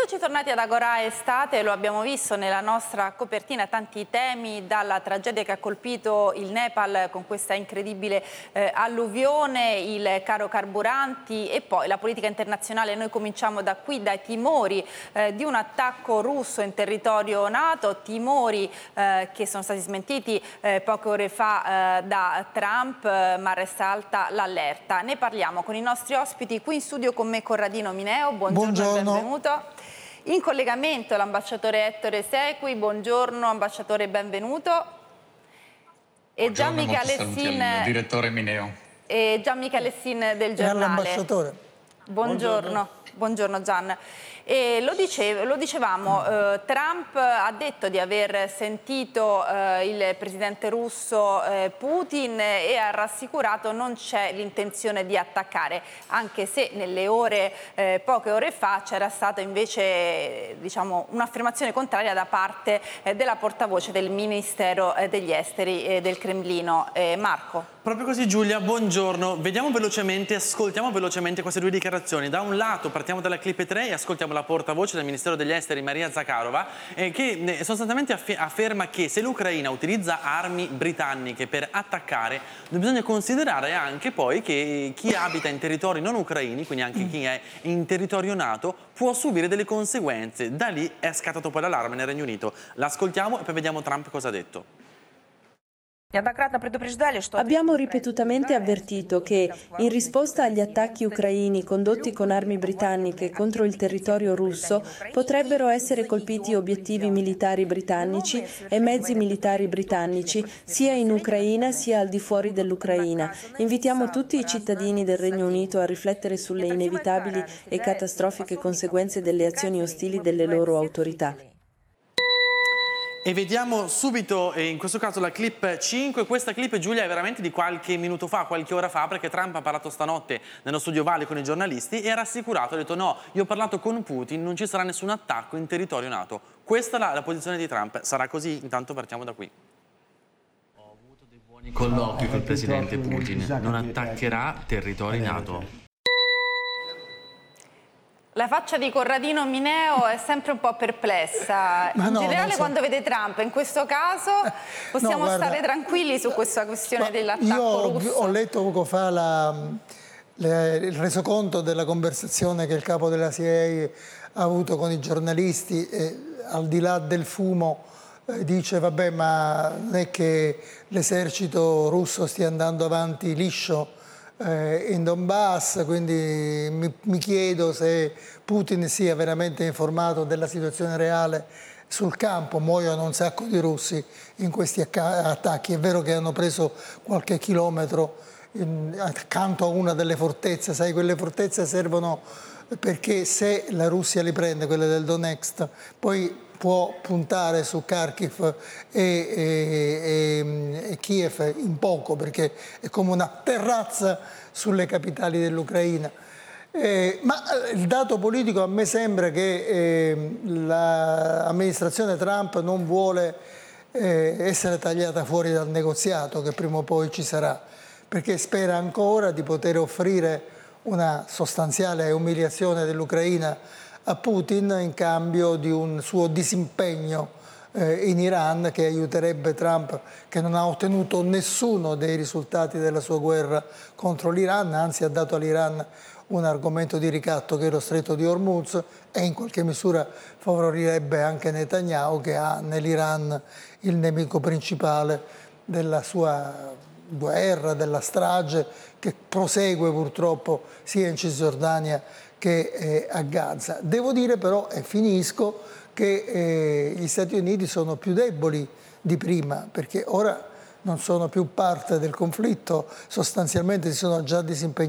Eccoci tornati ad Agora Estate, lo abbiamo visto nella nostra copertina, tanti temi, dalla tragedia che ha colpito il Nepal con questa incredibile alluvione, il caro carburanti e poi la politica internazionale. Noi cominciamo da qui, dai timori di un attacco russo in territorio NATO, timori che sono stati smentiti poche ore fa da Trump, ma resta alta l'allerta. Ne parliamo con i nostri ospiti qui in studio con me Corradino Mineo, buongiorno. E benvenuto. In collegamento l'ambasciatore Ettore Sequi, buongiorno ambasciatore, benvenuto. E Gian Michalessin, direttore Mineo. E Gian Michalessin del giornale. L'ambasciatore. Buongiorno. Buongiorno Gian. E lo dicevamo, Trump ha detto di aver sentito il presidente russo Putin e ha rassicurato non c'è l'intenzione di attaccare, anche se nelle ore, poche ore fa c'era stata invece un'affermazione contraria da parte della portavoce del Ministero degli Esteri del Cremlino. Marco. Proprio così Giulia, buongiorno. Vediamo velocemente, ascoltiamo velocemente queste due dichiarazioni. Da un lato partiamo dalla clip 3 e ascoltiamo la portavoce del Ministero degli Esteri Maria Zakharova che sostanzialmente afferma che se l'Ucraina utilizza armi britanniche per attaccare bisogna considerare anche poi che chi abita in territori non ucraini, quindi anche chi è in territorio NATO, può subire delle conseguenze. Da lì è scattato poi l'allarme nel Regno Unito. L'ascoltiamo e poi vediamo Trump cosa ha detto. Abbiamo ripetutamente avvertito che, in risposta agli attacchi ucraini condotti con armi britanniche contro il territorio russo, potrebbero essere colpiti obiettivi militari britannici e mezzi militari britannici, sia in Ucraina sia al di fuori dell'Ucraina. Invitiamo tutti i cittadini del Regno Unito a riflettere sulle inevitabili e catastrofiche conseguenze delle azioni ostili delle loro autorità. E vediamo subito, in questo caso, la clip 5. Questa clip, Giulia, è veramente di qualche minuto fa, qualche ora fa, perché Trump ha parlato stanotte nello studio Ovale con i giornalisti e ha rassicurato, ha detto no, io ho parlato con Putin, non ci sarà nessun attacco in territorio NATO. Questa è la posizione di Trump. Sarà così? Intanto partiamo da qui. Ho avuto dei buoni colloqui col presidente Putin, non attaccherà territori NATO. La faccia di Corradino Mineo è sempre un po' perplessa. In generale quando vede Trump, in questo caso possiamo stare tranquilli su questa questione dell'attacco russo? Io ho letto poco fa il resoconto della conversazione che il capo della CIA ha avuto con i giornalisti e al di là del fumo dice vabbè, ma non è che l'esercito russo stia andando avanti liscio in Donbass, quindi mi chiedo se Putin sia veramente informato della situazione reale sul campo. Muoiono un sacco di russi in questi attacchi. È vero che hanno preso qualche chilometro accanto a una delle fortezze, sai, quelle fortezze servono perché se la Russia li prende, quelle del Donetsk, poi può puntare su Kharkiv e Kiev in poco, perché è come una terrazza sulle capitali dell'Ucraina. Ma il dato politico, a me sembra che l'amministrazione Trump non vuole essere tagliata fuori dal negoziato che prima o poi ci sarà, perché spera ancora di poter offrire una sostanziale umiliazione dell'Ucraina a Putin in cambio di un suo disimpegno in Iran, che aiuterebbe Trump, che non ha ottenuto nessuno dei risultati della sua guerra contro l'Iran, anzi ha dato all'Iran un argomento di ricatto che è lo stretto di Hormuz, e in qualche misura favorirebbe anche Netanyahu, che ha nell'Iran il nemico principale della sua guerra, della strage che prosegue purtroppo sia in Cisgiordania che a Gaza. Devo dire però, e finisco, che gli Stati Uniti sono più deboli di prima, perché ora non sono più parte del conflitto, sostanzialmente si sono già disimpegnati.